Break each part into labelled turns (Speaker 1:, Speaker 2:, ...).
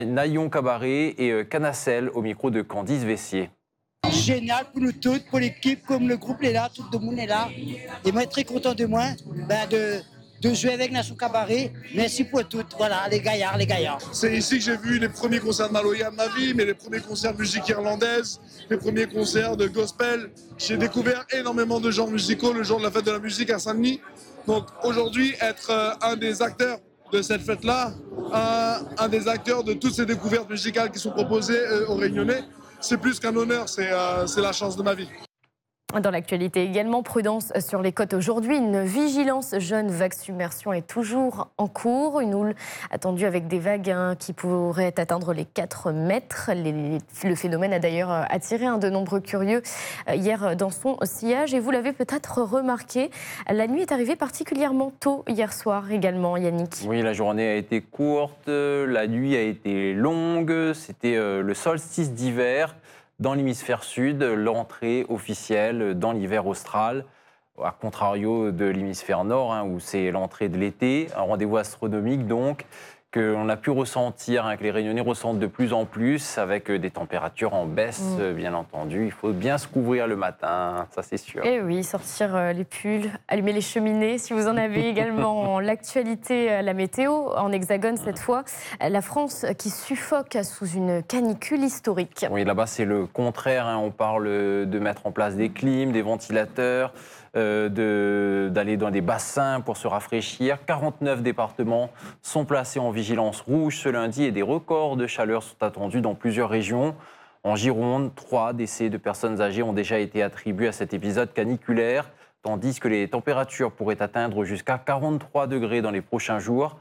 Speaker 1: Nayon Cabaret et Canacelle au micro de Candice Vessier.
Speaker 2: Génial pour nous toutes, pour l'équipe, comme le groupe est là, tout le monde est là. Et moi, très content de moi de jouer avec Nation Cabaret. Merci pour tout. Voilà, les gaillards, les gaillards.
Speaker 3: C'est ici que j'ai vu les premiers concerts de Maloya de ma vie, mais les premiers concerts de musique irlandaise, les premiers concerts de gospel. J'ai découvert énormément de genres musicaux le jour de la fête de la musique à Saint-Denis. Donc aujourd'hui, être un des acteurs de cette fête-là, un des acteurs de toutes ces découvertes musicales qui sont proposées aux Réunionnais, c'est plus qu'un honneur, c'est la chance de ma vie.
Speaker 4: Dans l'actualité également, prudence sur les côtes aujourd'hui. Une vigilance jeune vague submersion est toujours en cours. Une houle attendue avec des vagues qui pourraient atteindre les 4 mètres. Le phénomène a d'ailleurs attiré de nombreux curieux hier dans son sillage. Et vous l'avez peut-être remarqué, la nuit est arrivée particulièrement tôt hier soir également, Yannick.
Speaker 1: Oui, la journée a été courte, la nuit a été longue. C'était le solstice d'hiver. Dans l'hémisphère sud, l'entrée officielle dans l'hiver austral, à contrario de l'hémisphère nord, où c'est l'entrée de l'été, un rendez-vous astronomique donc, qu'on a pu ressentir, que les Réunionnais ressentent de plus en plus, avec des températures en baisse, bien entendu. Il faut bien se couvrir le matin, ça c'est sûr.
Speaker 4: Et oui, sortir les pulls, allumer les cheminées, si vous en avez également. L'actualité, la météo, en hexagone cette fois, la France qui suffoque sous une canicule historique.
Speaker 1: Oui, là-bas c'est le contraire, on parle de mettre en place des clims, des ventilateurs, d'aller dans des bassins pour se rafraîchir. 49 départements sont placés en vigilance rouge ce lundi et des records de chaleur sont attendus dans plusieurs régions. En Gironde, 3 décès de personnes âgées ont déjà été attribués à cet épisode caniculaire, tandis que les températures pourraient atteindre jusqu'à 43 degrés dans les prochains jours.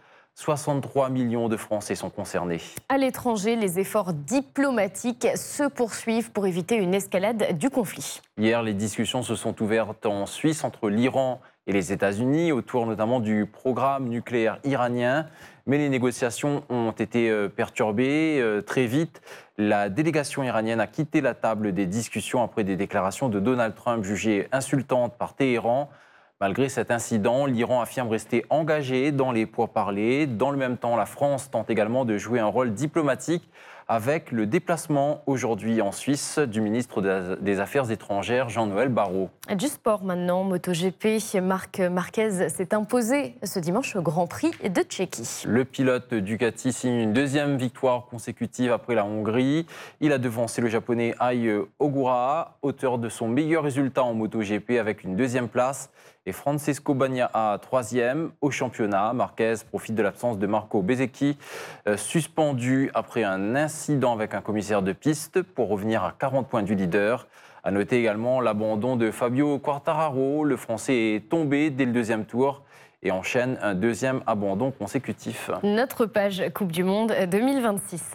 Speaker 1: 63 millions de Français sont concernés.
Speaker 4: À l'étranger, les efforts diplomatiques se poursuivent pour éviter une escalade du conflit.
Speaker 1: Hier, les discussions se sont ouvertes en Suisse entre l'Iran et les États-Unis, autour notamment du programme nucléaire iranien. Mais les négociations ont été perturbées très vite. La délégation iranienne a quitté la table des discussions après des déclarations de Donald Trump jugées insultantes par Téhéran. Malgré cet incident, l'Iran affirme rester engagé dans les pourparlers. Dans le même temps, la France tente également de jouer un rôle diplomatique avec le déplacement aujourd'hui en Suisse du ministre des Affaires étrangères, Jean-Noël Barrot.
Speaker 4: Du sport maintenant, MotoGP, Marc Marquez s'est imposé ce dimanche au Grand Prix de Tchéquie.
Speaker 1: Le pilote Ducati signe une deuxième victoire consécutive après la Hongrie. Il a devancé le japonais Ai Ogura, auteur de son meilleur résultat en MotoGP avec une deuxième place. Et Francesco Bagnaia, troisième au championnat. Marquez profite de l'absence de Marco Bezzecchi, suspendu après un incident avec un commissaire de piste pour revenir à 40 points du leader. À noter également l'abandon de Fabio Quartararo. Le Français est tombé dès le deuxième tour et enchaîne un deuxième abandon consécutif.
Speaker 4: Notre page Coupe du Monde 2026.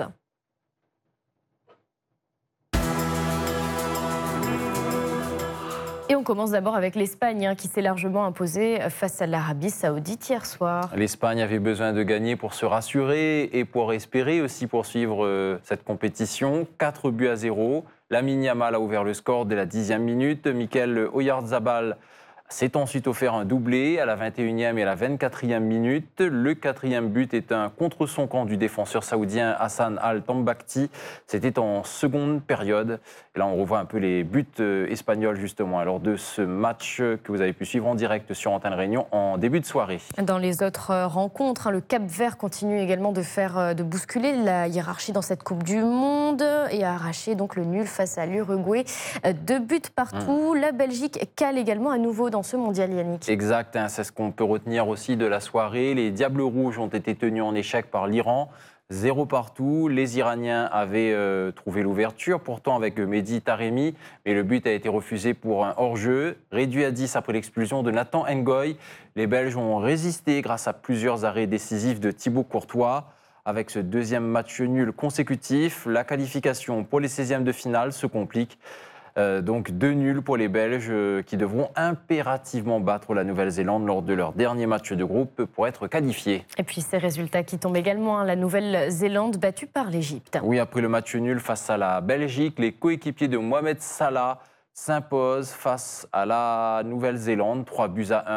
Speaker 4: Et on commence d'abord avec l'Espagne qui s'est largement imposée face à l'Arabie Saoudite hier soir.
Speaker 1: L'Espagne avait besoin de gagner pour se rassurer et pour espérer aussi poursuivre cette compétition. 4-0. Lamine Yamal a ouvert le score dès la 10e minute. Mikel Oyarzabal s'est ensuite offert un doublé à la 21e et à la 24e minute. Le 4e but est un contre son camp du défenseur saoudien Hassan Al-Tambakti. C'était en seconde période. Et là, on revoit un peu les buts espagnols, justement, lors de ce match que vous avez pu suivre en direct sur Antenne Réunion en début de soirée.
Speaker 4: Dans les autres rencontres, le Cap-Vert continue également de bousculer la hiérarchie dans cette Coupe du Monde et a arraché donc le nul face à l'Uruguay. 2 buts partout. La Belgique cale également à nouveau dans ce mondial, Yannick.
Speaker 1: Exact, c'est ce qu'on peut retenir aussi de la soirée. Les Diables Rouges ont été tenus en échec par l'Iran. 0 partout. Les Iraniens avaient trouvé l'ouverture, pourtant avec Mehdi Taremi, mais le but a été refusé pour un hors-jeu. Réduit à 10 après l'expulsion de Nathan Ngoy. Les Belges ont résisté grâce à plusieurs arrêts décisifs de Thibaut Courtois. Avec ce deuxième match nul consécutif, la qualification pour les 16e de finale se complique. Donc 2 nuls pour les Belges qui devront impérativement battre la Nouvelle-Zélande lors de leur dernier match de groupe pour être qualifiés.
Speaker 4: Et puis ces résultats qui tombent également, la Nouvelle-Zélande battue par l'Égypte.
Speaker 1: Oui, après le match nul face à la Belgique, les coéquipiers de Mohamed Salah s'imposent face à la Nouvelle-Zélande, 3-1.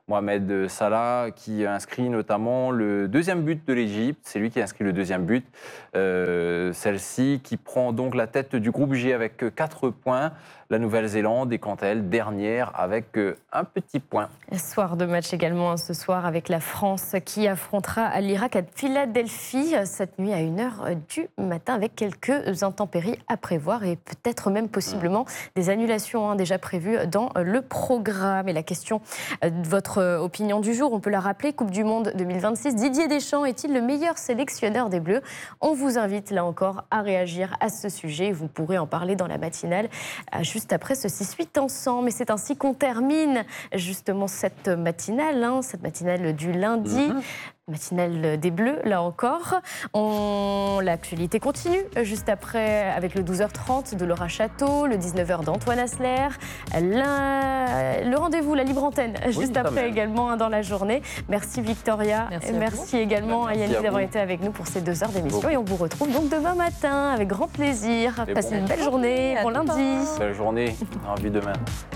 Speaker 1: Mohamed Salah, qui a inscrit notamment le deuxième but de l'Égypte. C'est lui qui a inscrit le deuxième but. Celle-ci qui prend donc la tête du groupe G avec 4 points. La Nouvelle-Zélande est quant à elle dernière avec un petit point.
Speaker 4: Soir de match également ce soir avec la France qui affrontera l'Irak à Philadelphie cette nuit à 1h du matin avec quelques intempéries à prévoir et peut-être même possiblement des annulations déjà prévues dans le programme. Et la question de votre opinion du jour, on peut la rappeler, Coupe du Monde 2026, Didier Deschamps est-il le meilleur sélectionneur des Bleus? On vous invite là encore à réagir à ce sujet. Vous pourrez en parler dans la matinale juste après ce 6-8 ensemble. Et c'est ainsi qu'on termine justement cette matinale du lundi. Matinale des Bleus, là encore. L'actualité continue juste après avec le 12h30 de Laura Château, le 19h d'Antoine Asler, le rendez-vous, la libre antenne, juste après également dans la journée. Merci Victoria, merci également à Yannick d'avoir été avec nous pour ces 2 heures d'émission. Et on vous retrouve donc demain matin avec grand plaisir. Passez une belle journée, bon lundi.
Speaker 1: Belle journée, on a vu demain.